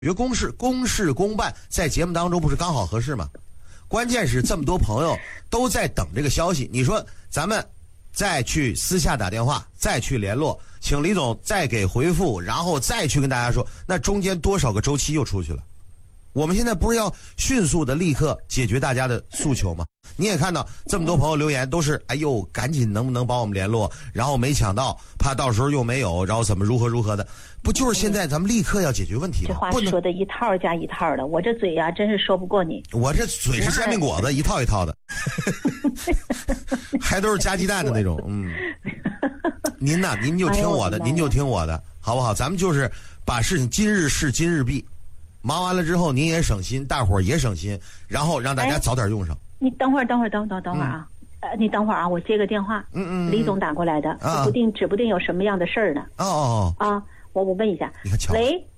决公事，公事公办，在节目当中不是刚好合适吗？关键是这么多朋友都在等这个消息，你说咱们再去私下打电话，再去联络，请李总再给回复，然后再去跟大家说，那中间多少个周期又出去了？我们现在不是要迅速的立刻解决大家的诉求吗？你也看到这么多朋友留言都是，哎呦，赶紧能不能帮我们联络？然后没抢到，怕到时候又没有，然后怎么如何的？不就是现在咱们立刻要解决问题吗？ 这话说的一套加一套的，我这嘴呀、真是说不过你。 我这嘴是煎饼果子，一套一套的，还都是加鸡蛋的那种。您呐，您就听我的，您就听我的，好不好？咱们就是把事情今日事今日毕。忙完了之后，您也省心，大伙儿也省心，然后让大家早点用上。 你等会儿啊，你等会儿啊，我接个电话。李总打过来的，指不定有什么样的事儿呢。 啊， 我问一下。 你看巧。 喂。